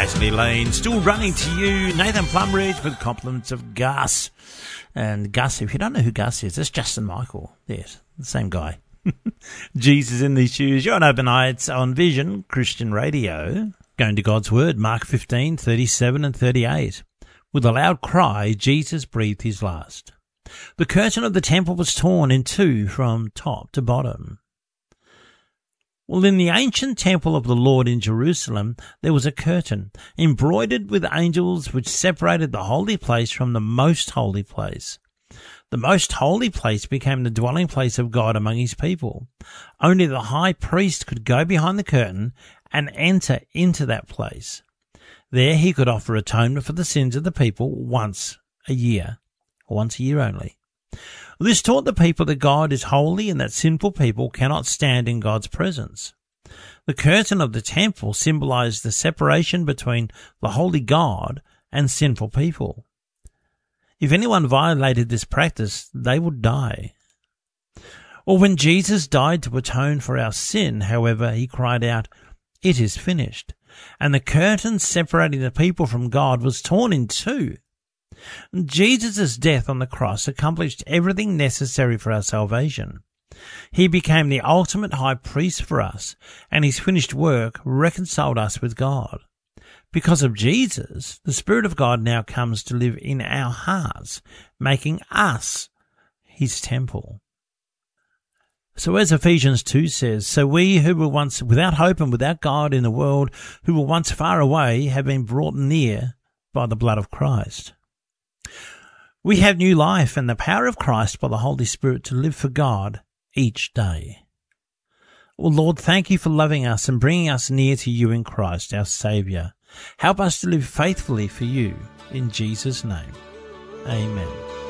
Natalie Lane, still running to you. Nathan Plumridge with compliments of Gus. And Gus, if you don't know who Gus is, that's Justin Michael. Yes, the same guy. Jesus in these shoes. You're on Open Nights on Vision Christian Radio. Going to God's Word, Mark 15, 37 and 38. With a loud cry, Jesus breathed his last. The curtain of the temple was torn in two from top to bottom. Well, in the ancient temple of the Lord in Jerusalem, there was a curtain embroidered with angels which separated the holy place from the most holy place. The most holy place became the dwelling place of God among his people. Only the high priest could go behind the curtain and enter into that place. There he could offer atonement for the sins of the people once a year only. This taught the people that God is holy and that sinful people cannot stand in God's presence. The curtain of the temple symbolized the separation between the holy God and sinful people. If anyone violated this practice, they would die. Or when Jesus died to atone for our sin, however, he cried out, "It is finished," and the curtain separating the people from God was torn in two. Jesus' death on the cross accomplished everything necessary for our salvation. He became the ultimate high priest for us, and his finished work reconciled us with God. Because of Jesus, the Spirit of God now comes to live in our hearts, making us his temple. So as Ephesians 2 says, so we who were once without hope and without God in the world, who were once far away, have been brought near by the blood of Christ. We have new life and the power of Christ by the Holy Spirit to live for God each day. Well, Lord, thank you for loving us and bringing us near to you in Christ, our Saviour. Help us to live faithfully for you. In Jesus' name, amen.